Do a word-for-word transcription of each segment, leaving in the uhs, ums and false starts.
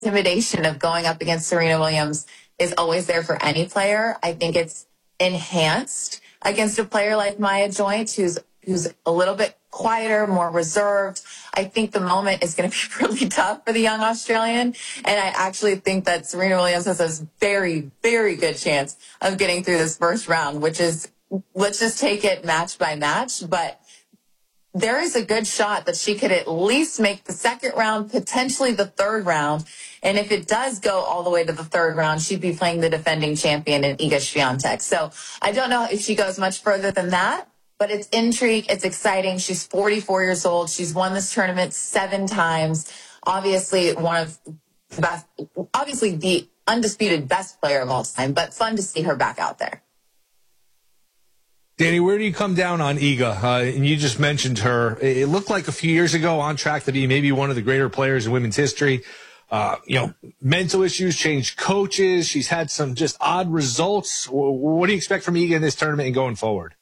intimidation of going up against Serena Williams is always there for any player. I think it's enhanced against a player like Maya Joint, who's who's a little bit quieter, more reserved. I think the moment is going to be really tough for the young Australian. And I actually think that Serena Williams has a very, very good chance of getting through this first round, which is, let's just take it match by match. But there is a good shot that she could at least make the second round, potentially the third round. And if it does go all the way to the third round, she'd be playing the defending champion in Iga Swiatek. So I don't know if she goes much further than that, but it's intrigue. It's exciting. She's forty-four years old. She's won this tournament seven times. Obviously, one of the best, obviously the undisputed best player of all time, but fun to see her back out there. Danny, where do you come down on Iga? Uh, and you just mentioned her. It looked like a few years ago on track to be maybe one of the greater players in women's history. Uh, you know, mental issues, changed coaches. She's had some just odd results. What do you expect from Iga in this tournament and going forward?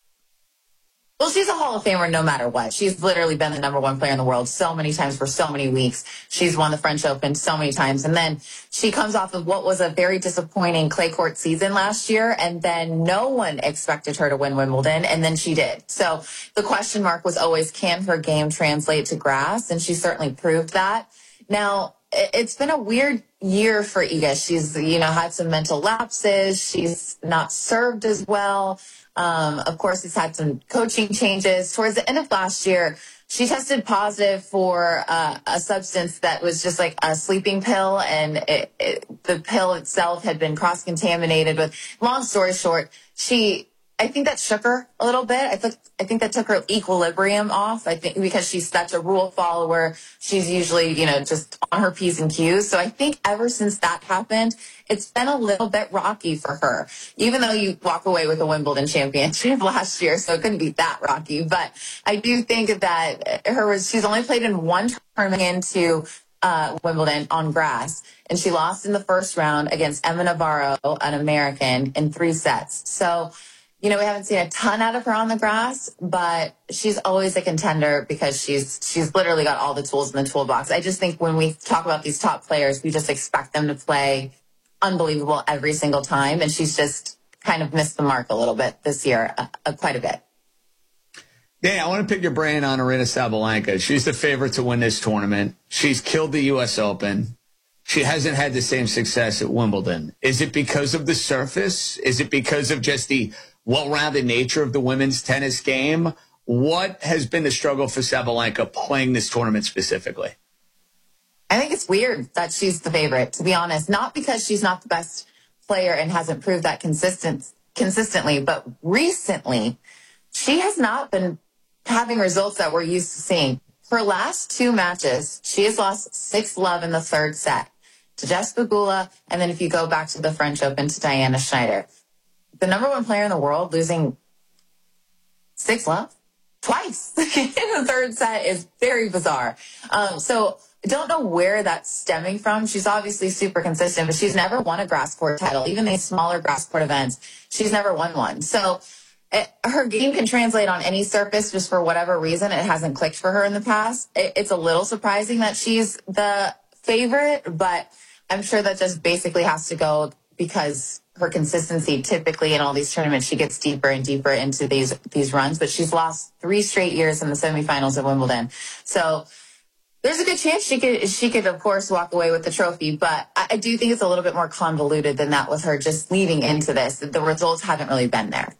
Well, she's a Hall of Famer no matter what. She's literally been the number one player in the world so many times for so many weeks. She's won the French Open so many times. And then she comes off of what was a very disappointing clay court season last year. And then no one expected her to win Wimbledon. And then she did. So the question mark was always, can her game translate to grass? And she certainly proved that. Now, it's been a weird year for Iga. She's, you know, had some mental lapses. She's not served as well. Um, of course, it's had some coaching changes. Towards the end of last year, she tested positive for uh, a substance that was just like a sleeping pill, and it, it, the pill itself had been cross-contaminated with, long story short, she, I think that shook her a little bit. I think, I think that took her equilibrium off. I think because she's such a rule follower, she's usually, you know, just on her P's and Q's. So I think ever since that happened, it's been a little bit rocky for her, even though you walk away with a Wimbledon championship last year. So it couldn't be that rocky. But I do think that her, she's only played in one tournament into uh, Wimbledon on grass, and she lost in the first round against Emma Navarro, an American, in three sets. So, you know, we haven't seen a ton out of her on the grass, but she's always a contender because she's she's literally got all the tools in the toolbox. I just think when we talk about these top players, we just expect them to play unbelievable every single time, and she's just kind of missed the mark a little bit this year, uh, uh, quite a bit. Danny, I want to pick your brain on Aryna Sabalenka. She's the favorite to win this tournament. She's killed the U S Open. She hasn't had the same success at Wimbledon. Is it because of the surface? Is it because of just the well-rounded nature of the women's tennis game? What has been the struggle for Sabalenka playing this tournament specifically? I think it's weird that she's the favorite, to be honest. Not because she's not the best player and hasn't proved that consistent, consistently, but recently she has not been having results that we're used to seeing. Her last two matches, she has lost six love in the third set to Jess Pegula, and then if you go back to the French Open, to Diana Schneider. The number one player in the world losing six love twice in the third set is very bizarre. Um, so I don't know where that's stemming from. She's obviously super consistent, but she's never won a grass court title. Even these smaller grass court events, she's never won one. So it, her game can translate on any surface. Just for whatever reason, it hasn't clicked for her in the past. It, it's a little surprising that she's the favorite, but I'm sure that just basically has to go because her consistency typically in all these tournaments, she gets deeper and deeper into these these runs, but she's lost three straight years in the semifinals of Wimbledon. So there's a good chance she could, she could of course, walk away with the trophy, but I, I do think it's a little bit more convoluted than that with her just leading into this. The results haven't really been there.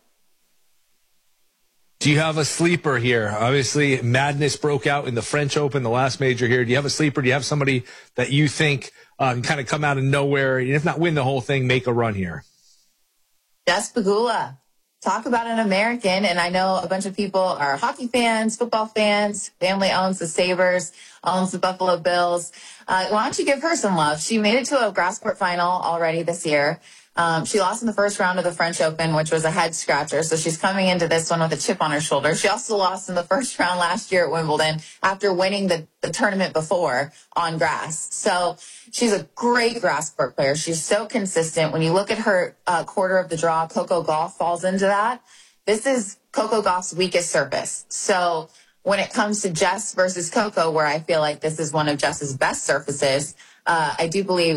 Do you have a sleeper here? Obviously, madness broke out in the French Open, the last major here. Do you have a sleeper? Do you have somebody that you think uh, can kind of come out of nowhere, and if not win the whole thing, make a run here? Jess Pegula. Talk about an American, and I know a bunch of people are hockey fans, football fans, family owns the Sabres, owns the Buffalo Bills. Uh, why don't you give her some love? She made it to a grass court final already this year. Um, she lost in the first round of the French Open, which was a head scratcher. So she's coming into this one with a chip on her shoulder. She also lost in the first round last year at Wimbledon after winning the, the tournament before on grass. So she's a great grass court player. She's so consistent. When you look at her uh, quarter of the draw, Coco Gauff falls into that. This is Coco Gauff's weakest surface. So when it comes to Jess versus Coco, where I feel like this is one of Jess's best surfaces, uh, I do believe